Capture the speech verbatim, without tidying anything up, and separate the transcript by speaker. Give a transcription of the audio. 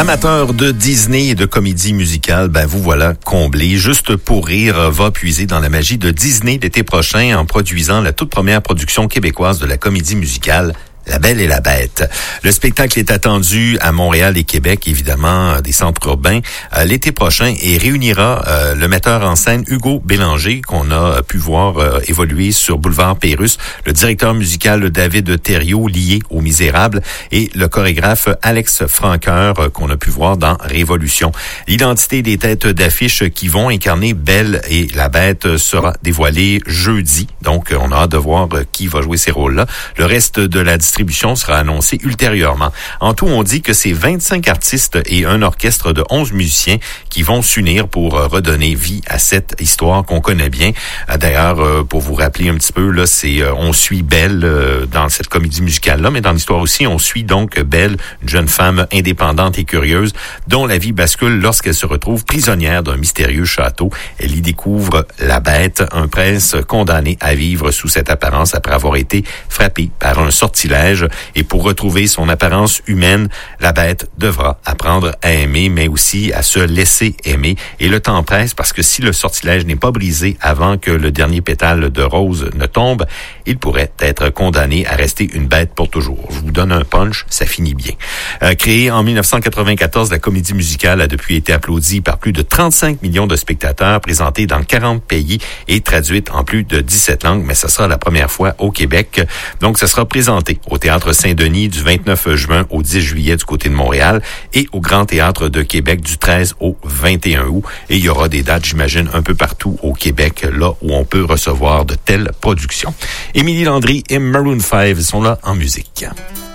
Speaker 1: Amateur de Disney et de comédie musicale, ben vous voilà comblé. Juste pour rire va puiser dans la magie de Disney l'été prochain en produisant la toute première production québécoise de la comédie musicale, La Belle et la Bête. Le spectacle est attendu à Montréal et Québec, évidemment, des centres urbains, euh, l'été prochain et réunira euh, le metteur en scène Hugo Bélanger, qu'on a pu voir euh, évoluer sur Boulevard Pérusse, le directeur musical David Thériault, lié aux Misérables, et le chorégraphe Alex Franqueur, euh, qu'on a pu voir dans Révolution. L'identité des têtes d'affiche qui vont incarner Belle et la Bête sera dévoilée jeudi, donc on a hâte de voir euh, qui va jouer ces rôles-là. Le reste de la distribution sera annoncé ultérieurement. En tout, on dit que c'est vingt-cinq artistes et un orchestre de onze musiciens qui vont s'unir pour redonner vie à cette histoire qu'on connaît bien. D'ailleurs, pour vous rappeler un petit peu, là, c'est on suit Belle dans cette comédie musicale-là, mais dans l'histoire aussi, on suit donc Belle, une jeune femme indépendante et curieuse, dont la vie bascule lorsqu'elle se retrouve prisonnière d'un mystérieux château. Elle y découvre la Bête, un prince condamné à vivre sous cette apparence après avoir été frappé par un sortilège. Et pour retrouver son apparence humaine, la Bête devra apprendre à aimer, mais aussi à se laisser aimer. Et le temps presse parce que si le sortilège n'est pas brisé avant que le dernier pétale de rose ne tombe, il pourrait être condamné à rester une bête pour toujours. Je vous donne un punch, ça finit bien. Euh, créée en dix-neuf cent quatre-vingt-quatorze, la comédie musicale a depuis été applaudie par plus de trente-cinq millions de spectateurs, présentée dans quarante pays et traduite en plus de dix-sept langues, mais ce sera la première fois au Québec. Donc, ce sera présenté au Théâtre Saint-Denis du vingt-neuf juin au dix juillet du côté de Montréal et au Grand Théâtre de Québec du treize au vingt et un août. Et il y aura des dates, j'imagine, un peu partout au Québec, là où on peut recevoir de telles productions. Émilie Landry et Maroon five sont là en musique.